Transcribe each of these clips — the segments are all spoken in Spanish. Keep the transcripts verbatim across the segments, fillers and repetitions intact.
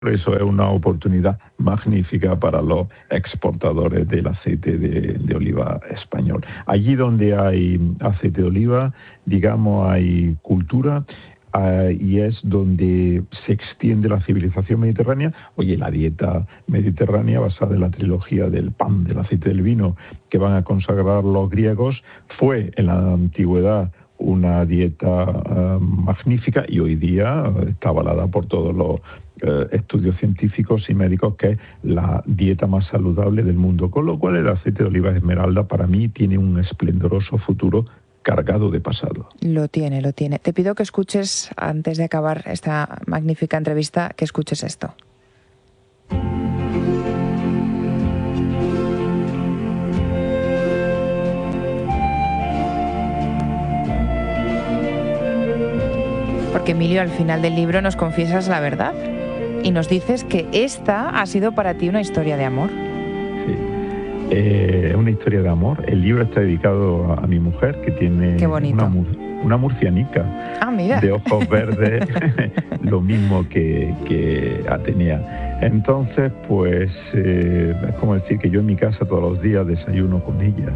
Por eso es una oportunidad magnífica para los exportadores del aceite de, de oliva español. Allí donde hay aceite de oliva, digamos, hay cultura, Uh, y es donde se extiende la civilización mediterránea. Oye, la dieta mediterránea basada en la trilogía del pan, del aceite, del vino, que van a consagrar los griegos, fue en la antigüedad una dieta uh, magnífica y hoy día está avalada por todos los uh, estudios científicos y médicos que es la dieta más saludable del mundo. Con lo cual el aceite de oliva esmeralda para mí tiene un esplendoroso futuro cargado de pasado. Lo tiene, lo tiene. Te pido que escuches, antes de acabar esta magnífica entrevista, que escuches esto. Porque, Emilio, al final del libro nos confiesas la verdad y nos dices que esta ha sido para ti una historia de amor. Sí. Es eh, una historia de amor. El libro está dedicado a, a mi mujer, que tiene una, una murcianica ah, mira. de ojos verdes, lo mismo que, que Atenea. Entonces, pues, eh, es como decir que yo en mi casa todos los días desayuno con ella.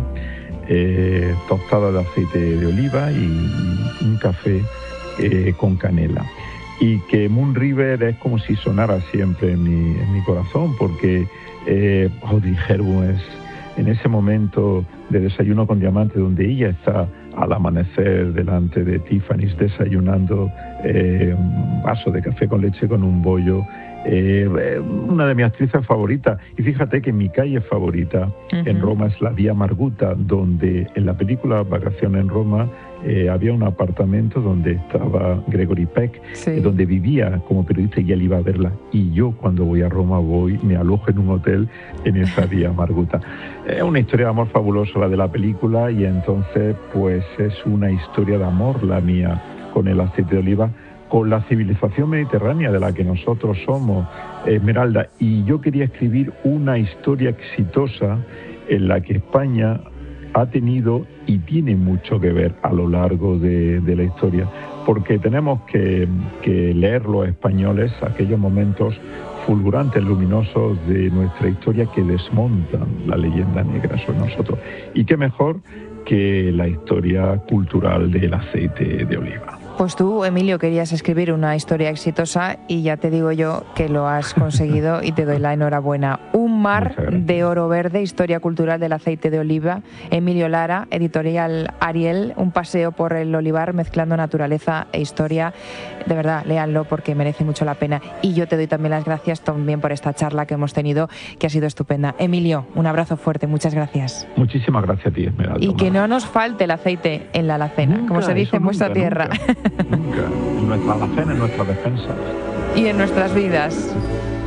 Eh, tostada de aceite de oliva y un café eh, con canela. Y que Moon River es como si sonara siempre en mi, en mi corazón, porque eh, Audrey Hepburn es en ese momento de Desayuno con Diamante, donde ella está al amanecer delante de Tiffany's desayunando eh, un vaso de café con leche con un bollo, eh, una de mis actrices favoritas. Y fíjate que mi calle favorita uh-huh. en Roma es la Vía Marguta, donde en la película Vacaciones en Roma eh, había un apartamento donde estaba Gregory Peck, sí. eh, donde vivía como periodista y él iba a verla. Y yo cuando voy a Roma voy, me alojo en un hotel en esa Vía Marguta. Es una historia de amor fabulosa la de la película y entonces pues es una historia de amor la mía con el aceite de oliva, con la civilización mediterránea de la que nosotros somos, Esmeralda. Y yo quería escribir una historia exitosa en la que España ha tenido y tiene mucho que ver a lo largo de, de la historia, porque tenemos que, que leer los españoles aquellos momentos fulgurantes, luminosos de nuestra historia que desmontan la leyenda negra sobre nosotros. Y qué mejor que la historia cultural del aceite de oliva. Pues tú, Emilio, querías escribir una historia exitosa y ya te digo yo que lo has conseguido y te doy la enhorabuena. Un mar de oro verde, historia cultural del aceite de oliva. Emilio Lara, editorial Ariel, un paseo por el olivar mezclando naturaleza e historia. De verdad, léanlo porque merece mucho la pena. Y yo te doy también las gracias también por esta charla que hemos tenido, que ha sido estupenda. Emilio, un abrazo fuerte, muchas gracias. Muchísimas gracias a ti, Esmeralda. Y que no nos falte el aceite en la alacena, nunca, como se dice en vuestra nunca, tierra. Nunca. Nunca. En nuestra alacena, en nuestra defensa. Y en nuestras vidas.